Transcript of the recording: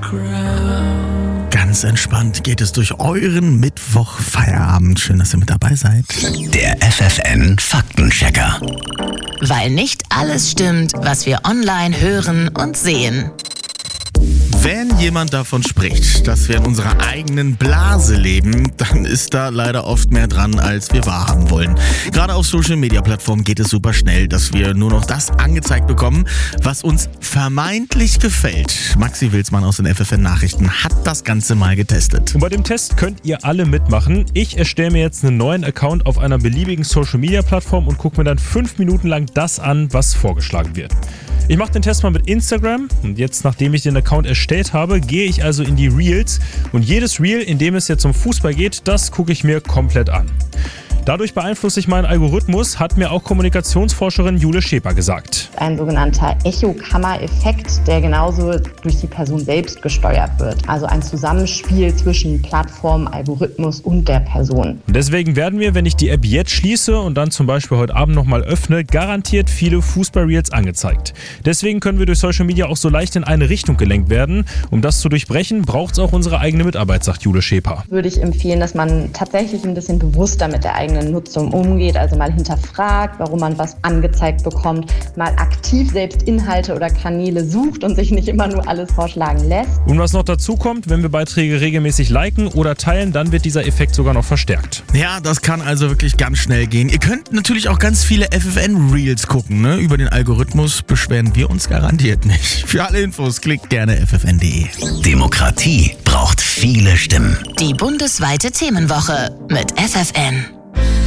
Ganz entspannt geht es durch euren Mittwoch-Feierabend. Schön, dass ihr mit dabei seid. Der FFN Faktenchecker. Weil nicht alles stimmt, was wir online hören und sehen. Wenn jemand davon spricht, dass wir in unserer eigenen Blase leben, dann ist da leider oft mehr dran, als wir wahrhaben wollen. Gerade auf Social-Media-Plattformen geht es super schnell, dass wir nur noch das angezeigt bekommen, was uns vermeintlich gefällt. Maxi Wilsmann aus den FFN-Nachrichten hat das Ganze mal getestet. Und bei dem Test könnt ihr alle mitmachen. Ich erstelle mir jetzt einen neuen Account auf einer beliebigen Social-Media-Plattform und gucke mir dann 5 Minuten lang das an, was vorgeschlagen wird. Ich mache den Test mal mit Instagram und jetzt, nachdem ich den Account erstellt habe, gehe ich also in die Reels und jedes Reel, in dem es jetzt um Fußball geht, das gucke ich mir komplett an. Dadurch beeinflusse ich meinen Algorithmus, hat mir auch Kommunikationsforscherin Jule Scheper gesagt. Ein sogenannter Echokammer-Effekt, der genauso durch die Person selbst gesteuert wird. Also ein Zusammenspiel zwischen Plattform, Algorithmus und der Person. Und deswegen werden wir, wenn ich die App jetzt schließe und dann zum Beispiel heute Abend nochmal öffne, garantiert viele Fußball-Reels angezeigt. Deswegen können wir durch Social Media auch so leicht in eine Richtung gelenkt werden. Um das zu durchbrechen, braucht es auch unsere eigene Mitarbeit, sagt Jule Scheper. Würde ich empfehlen, dass man tatsächlich ein bisschen bewusster mit der eigenen Nutzung umgeht, also mal hinterfragt, warum man was angezeigt bekommt, mal aktiv selbst Inhalte oder Kanäle sucht und sich nicht immer nur alles vorschlagen lässt. Und was noch dazu kommt, wenn wir Beiträge regelmäßig liken oder teilen, dann wird dieser Effekt sogar noch verstärkt. Ja, das kann also wirklich ganz schnell gehen. Ihr könnt natürlich auch ganz viele FFN-Reels gucken, ne? Über den Algorithmus beschweren wir uns garantiert nicht. Für alle Infos klickt gerne ffn.de. Demokratie braucht viele Stimmen. Die bundesweite Themenwoche mit FFN.